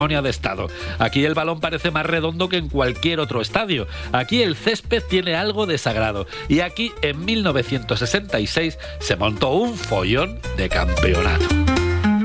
de Estado. Aquí el balón parece más redondo que en cualquier otro estadio. Aquí el césped tiene algo de sagrado. Y aquí en 1966 se montó un follón de campeonato.